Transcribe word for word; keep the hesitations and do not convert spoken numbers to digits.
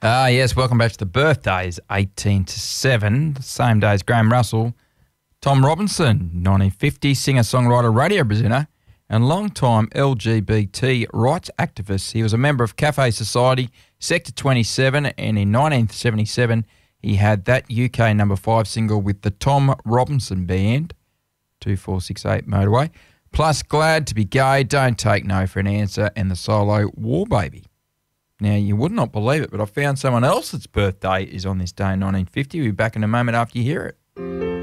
Ah, yes, welcome back to the birthdays, eighteen to seven, the same day as Graham Russell. Tom Robinson, nineteen fifty, singer-songwriter, radio presenter, and long-time L G B T rights activist. He was a member of Cafe Society, Sector twenty-seven, and in nineteen seventy-seven, he had that U K number five single with the Tom Robinson Band, two four six eight Motorway, plus Glad to Be Gay, Don't Take No for an Answer, and the solo War Baby. Now, you would not believe it, but I found someone else's birthday is on this day in nineteen fifty. We'll be back in a moment after you hear it.